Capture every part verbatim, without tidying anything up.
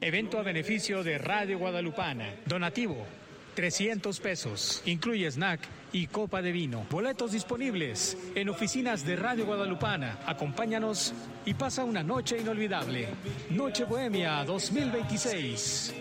Evento a beneficio de Radio Guadalupana. Donativo, trescientos pesos. Incluye snack y copa de vino. Boletos disponibles en oficinas de Radio Guadalupana. Acompáñanos y pasa una noche inolvidable. Noche Bohemia dos mil veintiséis.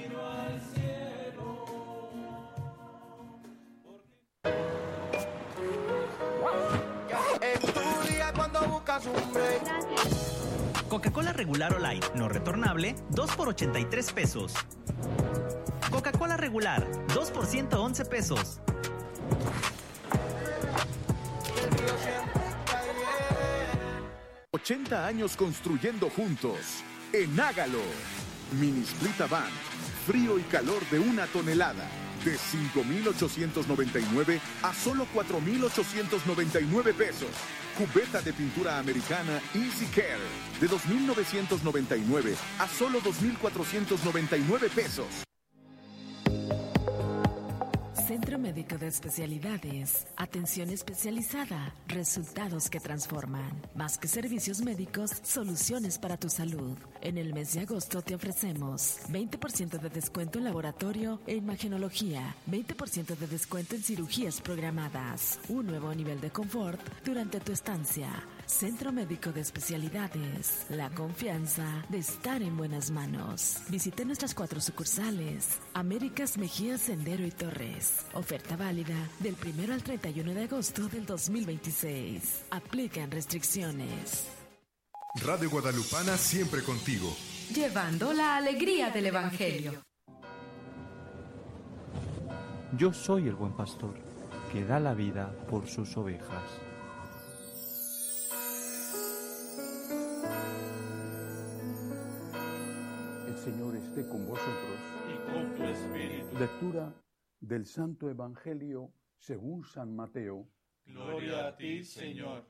Coca-Cola regular o light, no retornable, dos por ochenta y tres pesos. Coca-Cola regular, dos por ciento once pesos. ochenta años construyendo juntos. En Hágalo. Mini Split Van. Frío y calor de una tonelada. De cinco mil ochocientos noventa y nueve a solo cuatro mil ochocientos noventa y nueve pesos. Cubeta de pintura americana Easy Care. De dos mil novecientos noventa y nueve a solo dos mil cuatrocientos noventa y nueve pesos. Centro Médico de Especialidades. Atención especializada. Resultados que transforman. Más que servicios médicos, soluciones para tu salud. En el mes de agosto te ofrecemos veinte por ciento de descuento en laboratorio e imagenología, veinte por ciento de descuento en cirugías programadas, un nuevo nivel de confort durante tu estancia. Centro Médico de Especialidades. La confianza de estar en buenas manos. Visite nuestras cuatro sucursales. Américas, Mejía, Sendero y Torres. Oferta válida del primero al treinta y uno de agosto del dos mil veintiséis. Aplican restricciones. Radio Guadalupana siempre contigo. Llevando la alegría del Evangelio. Yo soy el buen pastor, que da la vida por sus ovejas. El Señor esté con vosotros. Y con tu espíritu. Lectura del Santo Evangelio según San Mateo. Gloria a ti, Señor.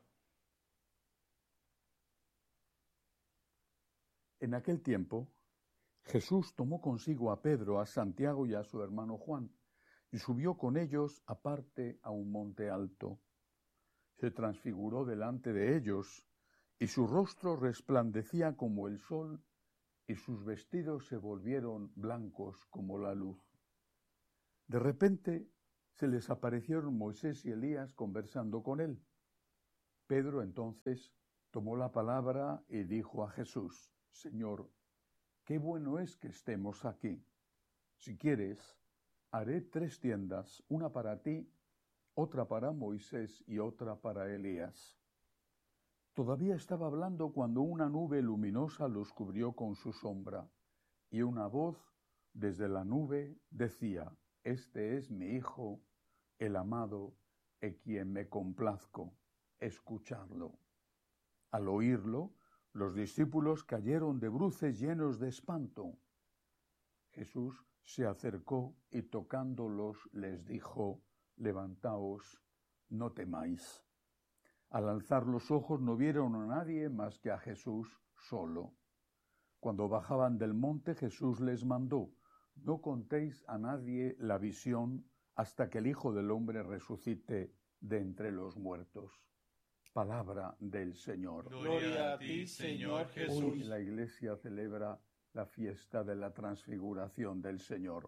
En aquel tiempo, Jesús tomó consigo a Pedro, a Santiago y a su hermano Juan, y subió con ellos aparte a un monte alto. Se transfiguró delante de ellos, y su rostro resplandecía como el sol, y sus vestidos se volvieron blancos como la luz. De repente se les aparecieron Moisés y Elías conversando con él. Pedro entonces tomó la palabra y dijo a Jesús: Señor, qué bueno es que estemos aquí. Si quieres, haré tres tiendas, una para ti, otra para Moisés y otra para Elías. Todavía estaba hablando cuando una nube luminosa los cubrió con su sombra, y una voz desde la nube decía: Este es mi Hijo, el amado, en quien me complazco, escuchadlo. Al oírlo, los discípulos cayeron de bruces llenos de espanto. Jesús se acercó y tocándolos les dijo: Levantaos, no temáis. Al alzar los ojos no vieron a nadie más que a Jesús solo. Cuando bajaban del monte, Jesús les mandó: No contéis a nadie la visión hasta que el Hijo del Hombre resucite de entre los muertos. Palabra del Señor. Gloria a ti, Señor Jesús. Hoy la Iglesia celebra la fiesta de la transfiguración del Señor.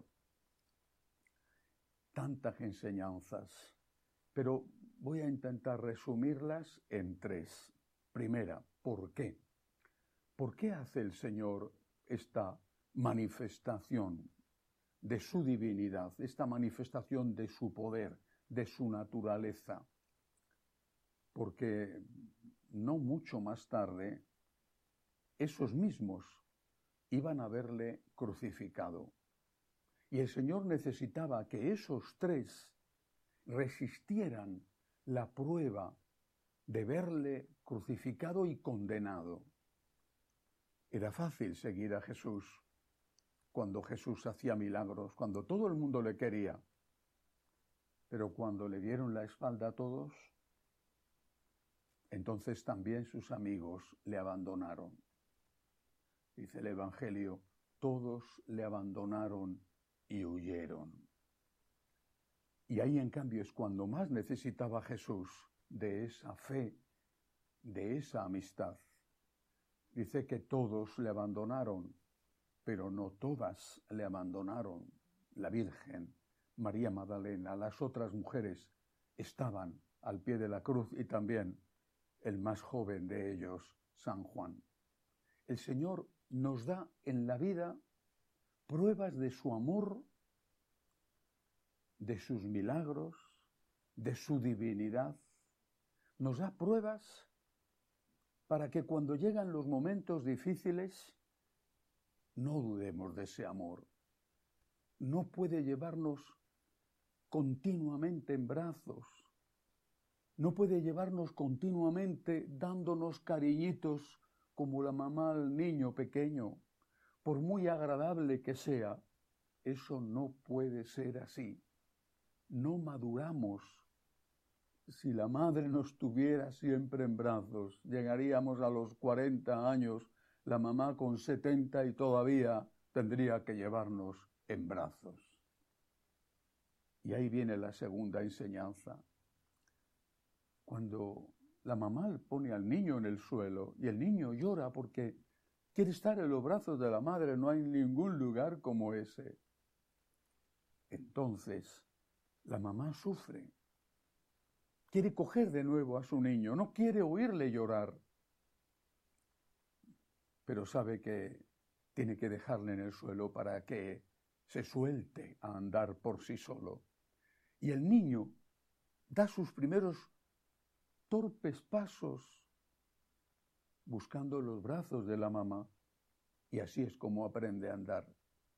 Tantas enseñanzas, pero voy a intentar resumirlas en tres. Primera, ¿por qué? ¿Por qué hace el Señor esta manifestación de su divinidad, esta manifestación de su poder, de su naturaleza? Porque no mucho más tarde, esos mismos iban a verle crucificado. Y el Señor necesitaba que esos tres resistieran la prueba de verle crucificado y condenado. Era fácil seguir a Jesús cuando Jesús hacía milagros, cuando todo el mundo le quería. Pero cuando le dieron la espalda a todos, entonces también sus amigos le abandonaron. Dice el Evangelio, todos le abandonaron y huyeron. Y ahí en cambio es cuando más necesitaba Jesús de esa fe, de esa amistad. Dice que todos le abandonaron, pero no todas le abandonaron. La Virgen, María Magdalena, las otras mujeres estaban al pie de la cruz y también el más joven de ellos, San Juan. El Señor nos da en la vida pruebas de su amor, de sus milagros, de su divinidad. Nos da pruebas para que cuando llegan los momentos difíciles no dudemos de ese amor. No puede llevarnos continuamente en brazos. No puede llevarnos continuamente dándonos cariñitos como la mamá al niño pequeño. Por muy agradable que sea, eso no puede ser así. No maduramos. Si la madre nos tuviera siempre en brazos, llegaríamos a los cuarenta años, la mamá con setenta y todavía tendría que llevarnos en brazos. Y ahí viene la segunda enseñanza. Cuando la mamá pone al niño en el suelo y el niño llora porque quiere estar en los brazos de la madre, no hay ningún lugar como ese. Entonces, la mamá sufre. Quiere coger de nuevo a su niño, no quiere oírle llorar. Pero sabe que tiene que dejarle en el suelo para que se suelte a andar por sí solo. Y el niño da sus primeros torpes pasos buscando los brazos de la mamá, y así es como aprende a andar.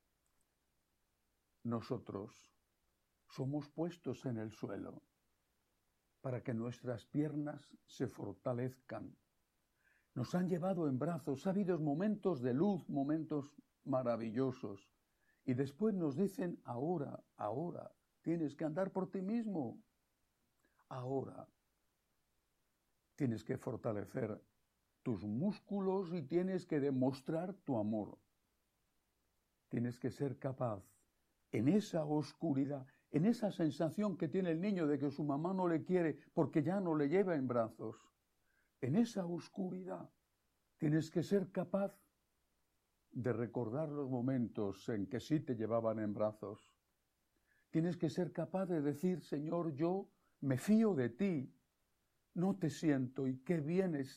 Nosotros somos puestos en el suelo para que nuestras piernas se fortalezcan. Nos han llevado en brazos, ha habido momentos de luz, momentos maravillosos, y después nos dicen, ahora, ahora, tienes que andar por ti mismo. Ahora tienes que fortalecer tus músculos y tienes que demostrar tu amor. Tienes que ser capaz, en esa oscuridad, en esa sensación que tiene el niño de que su mamá no le quiere porque ya no le lleva en brazos, en esa oscuridad tienes que ser capaz de recordar los momentos en que sí te llevaban en brazos. Tienes que ser capaz de decir, Señor, yo me fío de ti, no te siento y qué bien